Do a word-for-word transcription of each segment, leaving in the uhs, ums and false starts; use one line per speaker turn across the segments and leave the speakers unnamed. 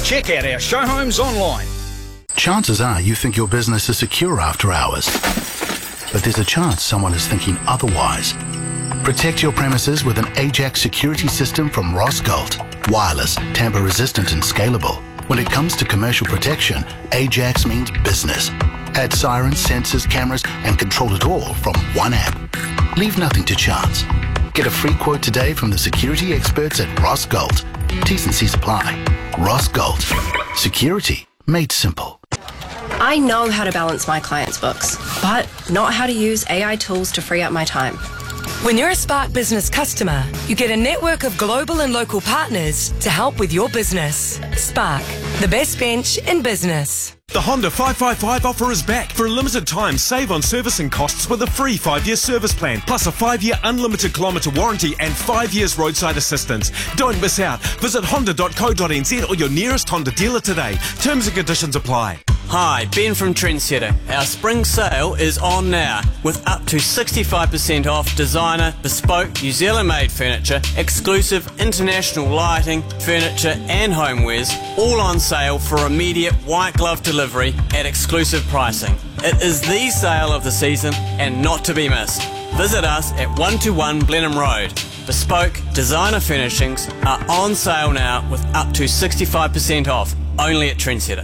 Check out our show homes online.
Chances are you think your business is secure after hours, but there's a chance someone is thinking otherwise. Protect your premises with an Ajax security system from Rossgold. Wireless, tamper-resistant and scalable. When it comes to commercial protection, Ajax means business. Add sirens, sensors, cameras and control it all from one app. Leave nothing to chance. Get a free quote today from the security experts at Rossgold. T's and C's apply. Rossgold. Security made simple.
I know how to balance my clients' books, but not how to use A I tools to free up my time.
When you're a Spark Business customer, you get a network of global and local partners to help with your business. Spark, the best bench in business.
The Honda five five five offer is back. For a limited time, save on servicing costs with a free five-year service plan, plus a five-year unlimited kilometre warranty and five years roadside assistance. Don't miss out. Visit honda dot co dot n z or your nearest Honda dealer today. Terms and conditions apply.
Hi, Ben from Trendsetter. Our spring sale is on now with up to sixty-five percent off designer, bespoke, New Zealand-made furniture, exclusive international lighting, furniture and homewares, all on sale for immediate white glove delivery at exclusive pricing. It is the sale of the season and not to be missed. Visit us at one two one Blenheim Road. Bespoke designer furnishings are on sale now with up to sixty-five percent off, only at Trendsetter.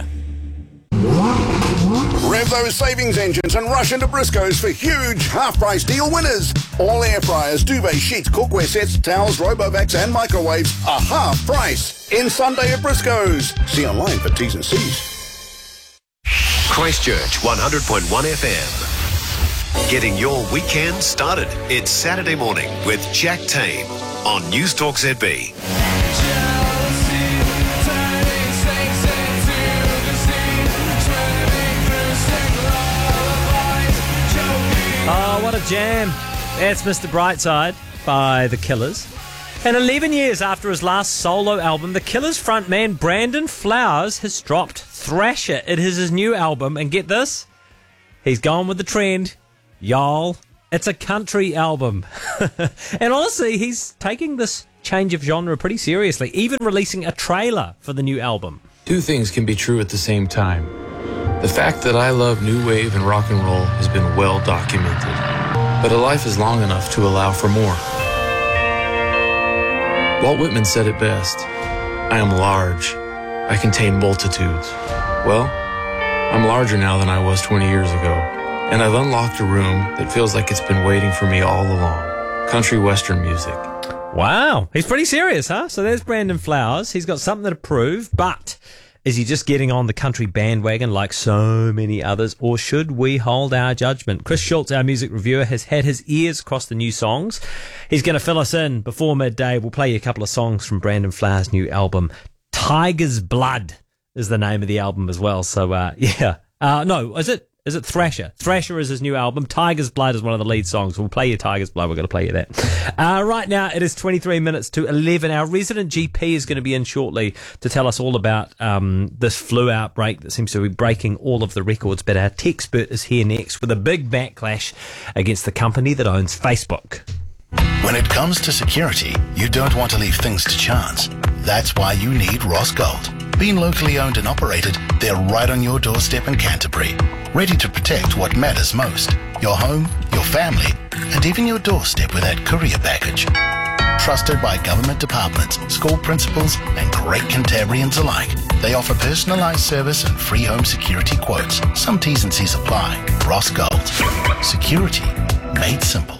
Rev those savings engines and rush into Briscoe's for huge half-price deal winners. All air fryers, duvet sheets, cookware sets, towels, Robovacs and microwaves are half price. In Sunday at Briscoe's. See online for T's and C's.
Christchurch one hundred point one F M. Getting your weekend started. It's Saturday morning with Jack Tame on Newstalk Z B.
Oh, what a jam. That's Mister Brightside by The Killers. And eleven years after his last solo album, The Killers frontman Brandon Flowers has dropped Thrasher. It is his new album, and get this, he's gone with the trend. Y'all, it's a country album. And honestly, he's taking this change of genre pretty seriously, even releasing a trailer for the new album.
Two things can be true at the same time. The fact that I love new wave and rock and roll has been well documented, but a life is long enough to allow for more. Walt Whitman said it best, I am large. I contain multitudes. Well, I'm larger now than I was twenty years ago, and I've unlocked a room that feels like it's been waiting for me all along. Country western music.
Wow, he's pretty serious, huh? So there's Brandon Flowers. He's got something to prove, but is he just getting on the country bandwagon like so many others, or should we hold our judgment? Chris Schultz, our music reviewer, has had his ears across the new songs. He's going to fill us in before midday. We'll play you a couple of songs from Brandon Flowers' new album. Tiger's Blood is the name of the album as well. So, uh, yeah. Uh, no, is it? Is it Thrasher? Thrasher is his new album. Tiger's Blood is one of the lead songs. We'll play you Tiger's Blood. We're going to play you that. Uh, right now, it is twenty-three minutes to eleven. Our resident G P is going to be in shortly to tell us all about um, this flu outbreak that seems to be breaking all of the records. But our techspert is here next with a big backlash against the company that owns Facebook.
When it comes to security, you don't want to leave things to chance. That's why you need Rossgold. Being locally owned and operated, they're right on your doorstep in Canterbury, ready to protect what matters most. Your home, your family, and even your doorstep with that courier package. Trusted by government departments, school principals, and great Cantabrians alike. They offer personalised service and free home security quotes. Some T's and C's apply. Rossgold. Security made simple.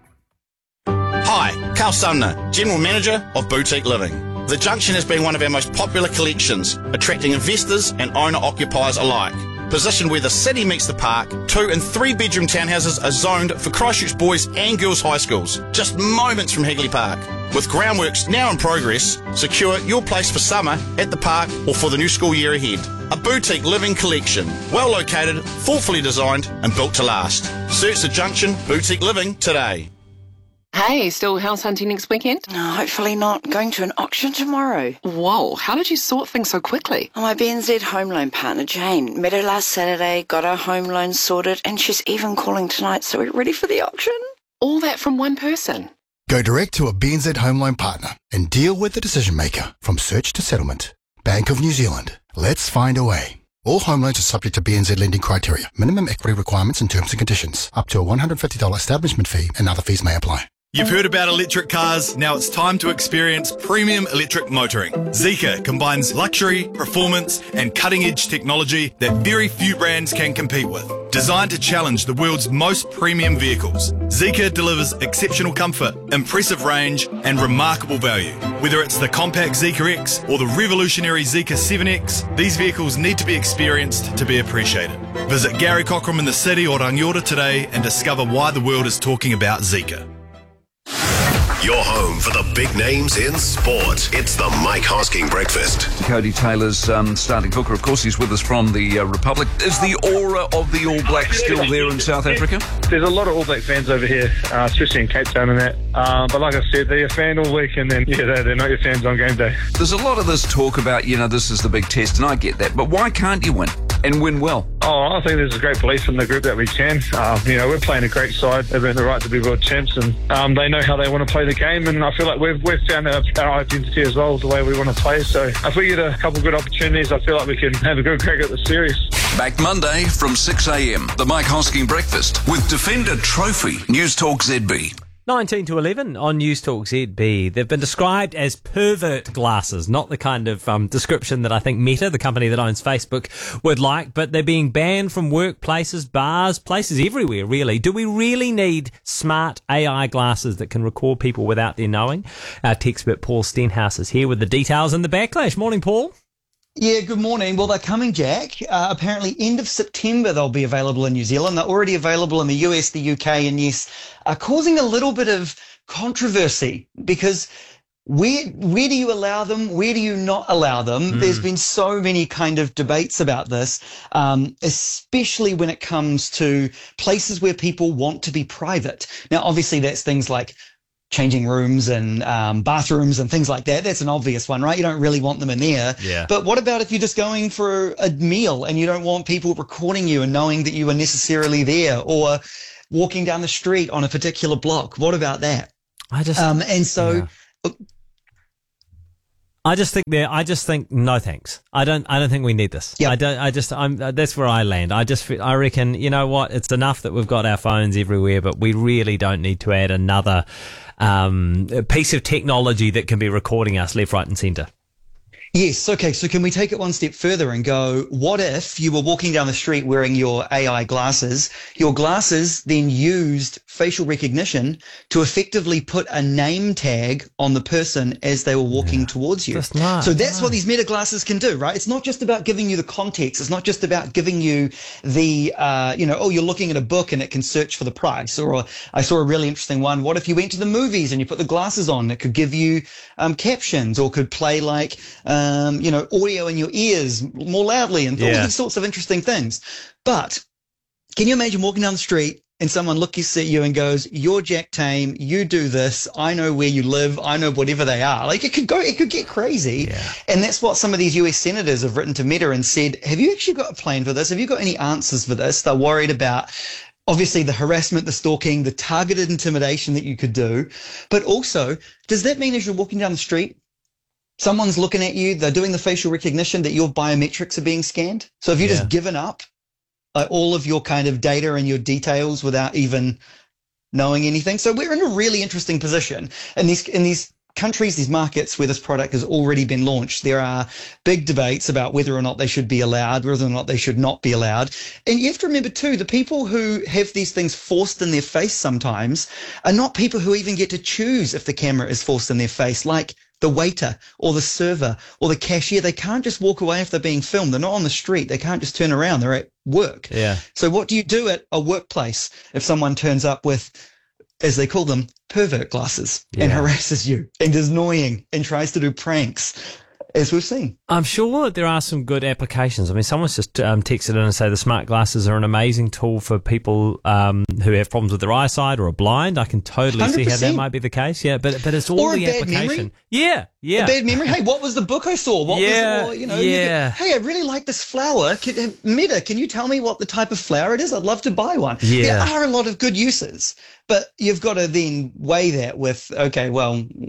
Hi, Carl Sumner, General Manager of Boutique Living. The Junction has been one of our most popular collections, attracting investors and owner-occupiers alike. Positioned where the city meets the park, two and three bedroom townhouses are zoned for Christchurch boys and girls high schools, just moments from Higley Park. With groundworks now in progress, secure your place for summer at the park or for the new school year ahead. A boutique living collection, well located, thoughtfully designed and built to last. Search the Junction Boutique Living today.
Hey, still house hunting next weekend?
No, hopefully not. Going to an auction tomorrow.
Whoa, how did you sort things so quickly?
Oh, my B N Z home loan partner, Jane, met her last Saturday, got her home loan sorted, and she's even calling tonight, so we're ready for the auction.
All that from one person?
Go direct to a B N Z home loan partner and deal with the decision maker from search to settlement. Bank of New Zealand. Let's find a way. All home loans are subject to B N Z lending criteria. Minimum equity requirements and terms and conditions. Up to a one hundred fifty dollars establishment fee and other fees may apply.
You've heard about electric cars. Now it's time to experience premium electric motoring. Zeekr combines luxury, performance, and cutting-edge technology that very few brands can compete with. Designed to challenge the world's most premium vehicles, Zeekr delivers exceptional comfort, impressive range, and remarkable value. Whether it's the compact Zeekr X or the revolutionary Zeekr seven X, these vehicles need to be experienced to be appreciated. Visit Gary Cockram in the city or Rangiora today and discover why the world is talking about Zeekr.
Your home for the big names in sport. It's the Mike Hosking Breakfast.
Cody Taylor's um, starting hooker. Of course, he's with us from the uh, Republic. Is the aura of the All Blacks still there in South Africa?
There's a lot of All Black fans over here, uh, especially in Cape Town and that. Um, but like I said, they're a fan all week and then, yeah, they're, they're not your fans on game day.
There's a lot of this talk about, you know, this is the big test, and I get that. But why can't you win and win well?
Oh, I think there's a great belief in the group that we can. Um, you know, we're playing a great side. They've earned the right to be world champs, and um, they know how they want to play the game. And I feel like we've we've found our, our identity as well, the way we want to play. So if we get a couple of good opportunities, I feel like we can have a good crack at the series.
Back Monday from six a.m. The Mike Hosking Breakfast with Defender Trophy. News Talk Z B.
nineteen to eleven on News Talk Z B. They've been described as pervert glasses, not the kind of um, description that I think Meta, the company that owns Facebook, would like, but they're being banned from workplaces, bars, places everywhere, really. Do we really need smart A I glasses that can record people without their knowing? Our tech expert Paul Stenhouse is here with the details and the backlash. Morning, Paul.
Yeah, good morning. Well, they're coming, Jack. Uh, apparently, end of September, they'll be available in New Zealand. They're already available in the U S, the U K, and yes, are causing a little bit of controversy because where where do you allow them? Where do you not allow them? Mm. There's been so many kind of debates about this, um, especially when it comes to places where people want to be private. Now, obviously, that's things like changing rooms and um, bathrooms and things like that. That's an obvious one, right? You don't really want them in there.
Yeah.
But what about if you're just going for a meal and you don't want people recording you and knowing that you are necessarily there, or walking down the street on a particular block? What about that?
I just
um, and so.
Yeah. I just think there. I just think no thanks. I don't. I don't think we need this.
Yep.
I don't. I just. I'm. That's where I land. I just. I reckon. You know what? It's enough that we've got our phones everywhere, but we really don't need to add another um, piece of technology that can be recording us left, right, and centre.
Yes. Okay. So can we take it one step further and go, what if you were walking down the street wearing your A I glasses, your glasses then used facial recognition to effectively put a name tag on the person as they were walking yeah. towards you?
That's not,
so that's
no.
what these Meta glasses can do, right? It's not just about giving you the context. It's not just about giving you the, uh, you know, oh, you're looking at a book and it can search for the price. Or I saw a really interesting one. What if you went to the movies and you put the glasses on? It could give you um, captions, or could play like, Um, you know, audio in your ears more loudly, and
yeah.
all these sorts of interesting things. But can you imagine walking down the street and someone looks at you and goes, "You're Jack Tame, you do this, I know where you live, I know whatever they are." Like, it could go, it could get crazy.
Yeah.
And that's what some of these U S senators have written to Meta and said, have you actually got a plan for this? Have you got any answers for this? They're worried about, obviously, the harassment, the stalking, the targeted intimidation that you could do. But also, does that mean as you're walking down the street, someone's looking at you, they're doing the facial recognition, that your biometrics are being scanned? So have you
Yeah.
just given up like, all of your kind of data and your details without even knowing anything? So we're in a really interesting position. In these, in these countries, these markets where this product has already been launched, there are big debates about whether or not they should be allowed, whether or not they should not be allowed. And you have to remember too, the people who have these things forced in their face sometimes are not people who even get to choose if the camera is forced in their face, like the waiter or the server or the cashier. They can't just walk away if they're being filmed. They're not on the street. They can't just turn around. They're at work.
Yeah.
So what do you do at a workplace if someone turns up with, as they call them, pervert glasses
Yeah.
and harasses you and is annoying and tries to do pranks, as we've seen?
I'm sure there are some good applications. I mean, someone's just um, texted in and say the smart glasses are an amazing tool for people um, who have problems with their eyesight or are blind. I can totally
one hundred percent.
see how that might be the case. Yeah, but but it's all
Or a
the
bad
application.
memory.
Yeah, yeah.
A bad memory. Hey, what was the book I saw? What
Yeah,
was it? You know,
yeah.
You, hey, I really like this flower. Can, uh, Meta, can you tell me what the type of flower it is? I'd love to buy one.
Yeah.
There are a lot of good uses, but you've got to then weigh that with, okay, well,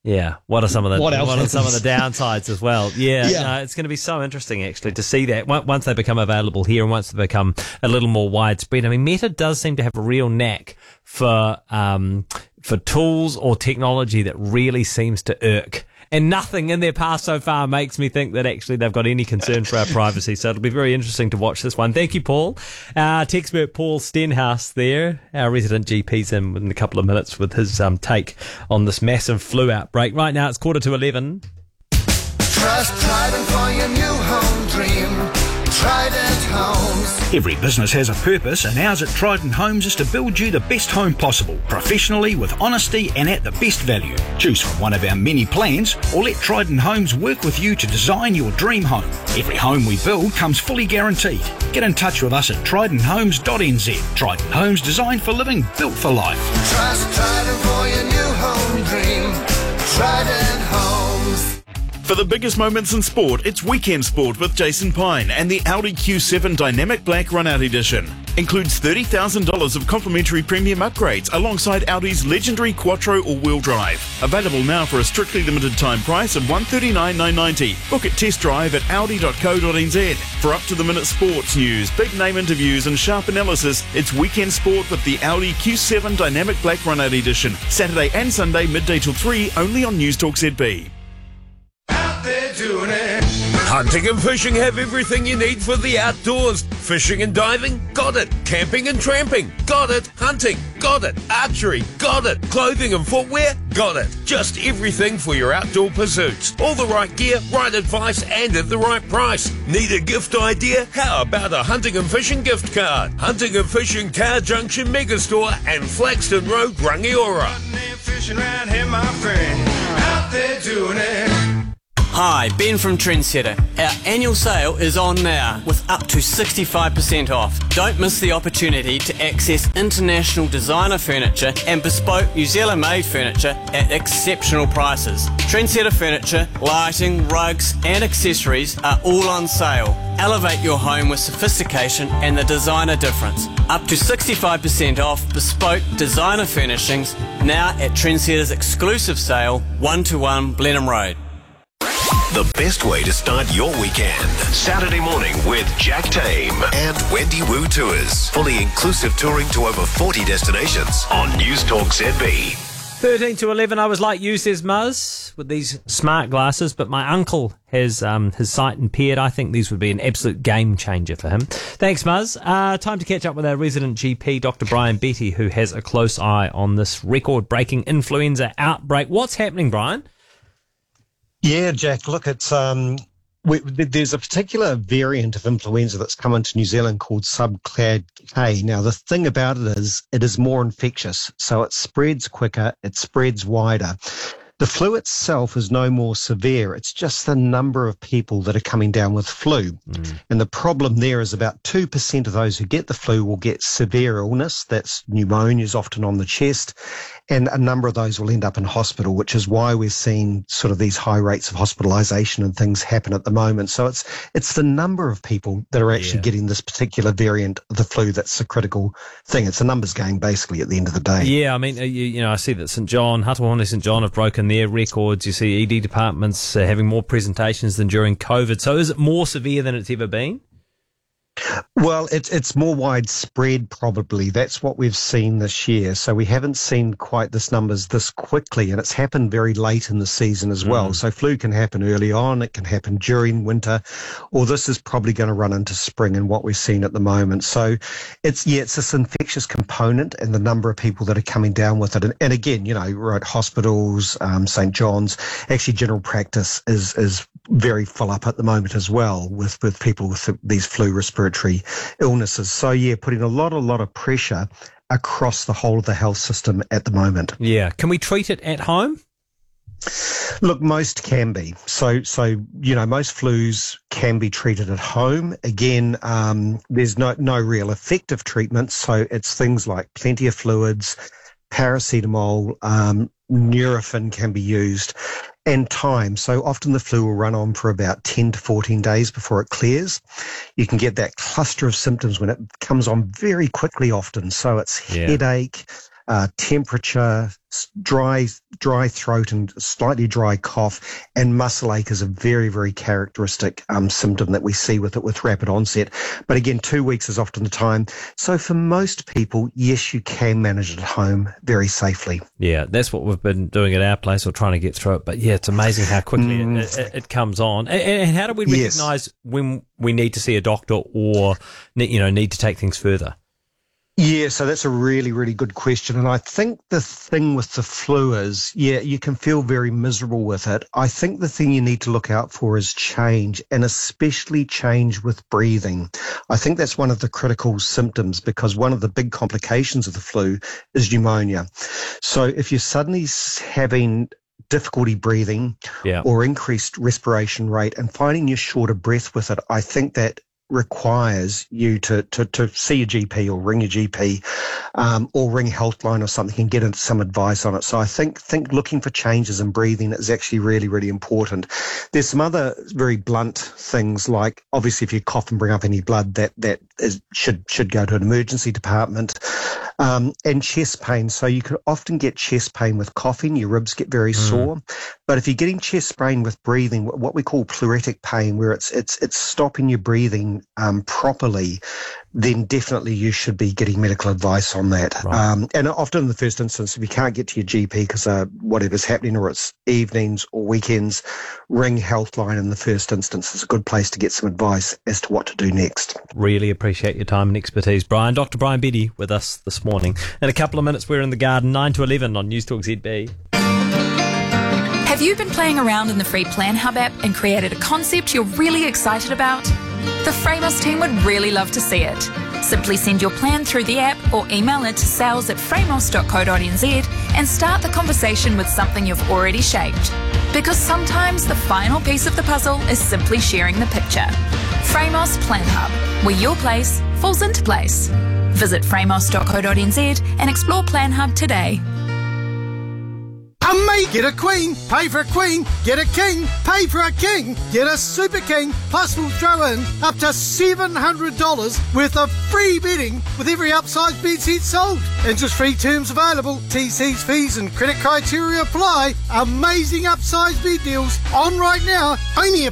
Yeah. What are some of the
What
what,
else
are some of
happens?
the downsides as well? Yeah.
Yeah.
No, it's going to be so interesting actually to see that on- once they become available here and once they become a little more widespread. I mean, Meta does seem to have a real knack for um for tools or technology that really seems to irk. And nothing in their past so far makes me think that actually they've got any concern for our privacy. So it'll be very interesting to watch this one. Thank you, Paul. Our expert Paul Stenhouse there, our resident G P's in in a couple of minutes with his um, take on this massive flu outbreak. Right now it's quarter to eleven.
Trust Trident for your new home dream. Trident Homes.
Every business has a purpose, and ours at Trident Homes is to build you the best home possible, professionally, with honesty and at the best value. Choose from one of our many plans, or let Trident Homes work with you to design your dream home. Every home we build comes fully guaranteed. Get in touch with us at trident homes dot n z. Trident Homes, designed for living, built for life.
Trust Trident for your new home dream. Trident Homes.
For the biggest moments in sport, it's Weekend Sport with Jason Pine and the Audi Q seven Dynamic Black Run-Out Edition. Includes thirty thousand dollars of complimentary premium upgrades alongside Audi's legendary Quattro all-wheel drive. Available now for a strictly limited time price of one hundred thirty-nine thousand nine hundred ninety dollars. Book a test drive at audi dot co dot n z. For up-to-the-minute sports news, big name interviews and sharp analysis, it's Weekend Sport with the Audi Q seven Dynamic Black Run-Out Edition. Saturday and Sunday midday till three, only on News Talk Z B.
Hunting and fishing have everything you need for the outdoors. Fishing and diving? Got it. Camping and tramping? Got it. Hunting? Got it. Archery? Got it. Clothing and footwear? Got it. Just everything for your outdoor pursuits. All the right gear, right advice, and at the right price. Need a gift idea? How about a hunting and fishing gift card? Hunting and Fishing Tower Junction Megastore and Flaxton Road, Rangiora.
Fishing around here, my friend. Out there doing it.
Hi, Ben from Trendsetter. Our annual sale is on now with up to sixty-five percent off. Don't miss the opportunity to access international designer furniture and bespoke New Zealand made furniture at exceptional prices. Trendsetter furniture, lighting, rugs and accessories are all on sale. Elevate your home with sophistication and the designer difference. Up to sixty-five percent off bespoke designer furnishings now at Trendsetter's exclusive sale, one to one Blenheim Road.
The best way to start your weekend. Saturday morning with Jack Tame and Wendy Wu Tours. Fully inclusive touring to over forty destinations on News Talk Z B.
thirteen to eleven, I was like you, says Muzz, with these smart glasses, but my uncle has um, his sight impaired. I think these would be an absolute game changer for him. Thanks, Muzz. Uh, time to catch up with our resident G P, Doctor Brian Betty, who has a close eye on this record-breaking influenza outbreak. What's happening, Brian?
Yeah, Jack, look, it's um, we, there's a particular variant of influenza that's come into New Zealand called subclad K. Now, the thing about it is it is more infectious, so it spreads quicker, it spreads wider. The flu itself is no more severe. It's just the number of people that are coming down with flu. Mm. And the problem there is about two percent of those who get the flu will get severe illness. That's pneumonias often on the chest. And a number of those will end up in hospital, which is why we're seeing sort of these high rates of hospitalisation and things happen at the moment. So it's it's the number of people that are actually yeah. getting this particular variant of the flu that's the critical thing. It's a numbers game, basically, at the end of the day.
Yeah, I mean, you, you know, I see that St John, Hatawhone St John have broken their records. You see E D departments uh, having more presentations than during COVID. So is it more severe than it's ever been?
Well, it's it's more widespread, probably. That's what we've seen this year. So we haven't seen quite this numbers this quickly, and it's happened very late in the season as well. Mm. So flu can happen early on, it can happen during winter, or this is probably going to run into spring and what we're seeing at the moment. So it's, yeah, it's this infectious component and the number of people that are coming down with it. And, and again, you know, right, hospitals, um, St John's, actually general practice is is very full up at the moment as well with, with people with these flu respiratory illnesses. So yeah, putting a lot, a lot of pressure across the whole of the health system at the moment.
Yeah. Can we treat it at home?
Look, most can be. So, so you know, most flus can be treated at home. Again, um, there's no, no real effective treatment. So it's things like plenty of fluids, paracetamol, um, Nurofen can be used, and time. So often the flu will run on for about ten to fourteen days before it clears. You can get that cluster of symptoms when it comes on very quickly often. So it's yeah. headache, uh, temperature, dry dry throat and slightly dry cough, and muscle ache is a very, very characteristic um, symptom that we see with it with rapid onset. But again, two weeks is often the time. So for most people, yes, you can manage it at home very safely.
Yeah, that's what we've been doing at our place, or trying to get through it. But yeah, it's amazing how quickly mm. it, it, it comes on. And, and how do we recognise yes. when we need to see a doctor or, you know, need to take things further?
Yeah, so that's a really, really good question. And I think the thing with the flu is, yeah, you can feel very miserable with it. I think the thing you need to look out for is change, and especially change with breathing. I think that's one of the critical symptoms, because one of the big complications of the flu is pneumonia. So if you're suddenly having difficulty breathing yeah. or increased respiration rate and finding you're short of breath with it, I think that requires you to, to, to see your G P or ring your G P um, or ring Healthline or something and get some advice on it. So I think think looking for changes in breathing is actually really, really important. There's some other very blunt things, like obviously if you cough and bring up any blood, that that is, should should go to an emergency department. Um, and chest pain. So you can often get chest pain with coughing. Your ribs get very mm. sore. But if you're getting chest pain with breathing, what we call pleuritic pain, where it's it's it's stopping your breathing um, properly, then definitely you should be getting medical advice on that. Right. Um, and often in the first instance, if you can't get to your G P because uh, whatever's happening, or it's evenings or weekends, ring Healthline in the first instance. It's a good place to get some advice as to what to do next.
Really appreciate your time and expertise, Brian. Doctor Brian Betty with us this morning. In a couple of minutes, we're in the garden, nine to eleven on News Talk Z B.
Have you been playing around in the free Plan Hub app and created a concept you're really excited about? The Framos team would really love to see it. Simply send your plan through the app or email it to sales at framos dot co dot n z and start the conversation with something you've already shaped. Because sometimes the final piece of the puzzle is simply sharing the picture. Framos Plan Hub, where your place falls into place. Visit framos dot co dot n z and explore Plan Hub today.
A mate, get a queen, pay for a queen, get a king, pay for a king, get a super king, plus we'll throw in up to seven hundred dollars worth of free betting with every upsize bed set sold. Interest-free terms available, T Cs, fees and credit criteria apply. Amazing upsize bed deals on right now, only